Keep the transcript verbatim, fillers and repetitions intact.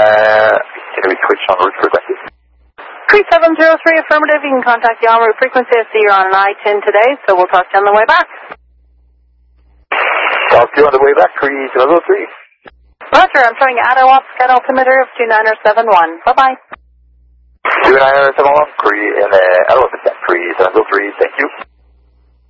Uh, can we switch on route frequency? three seven zero three, affirmative. You can contact the en route frequency. I see you're on an I ten today, so we'll talk to you on the way back. Talk to you on the way back, three seven zero three. Roger, I'm showing you at O P S, get altimeter of two nine seven one. Bye-bye. two nine seven one, three, and uh, L O P S, three seven zero three, thank you.